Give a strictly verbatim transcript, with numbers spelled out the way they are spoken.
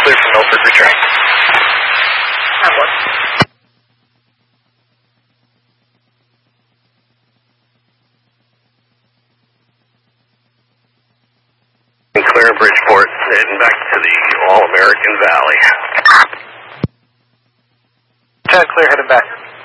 clear for Milford return. That works. Clear Bridgeport, heading back to the All-American Valley. Chad, clear, heading back.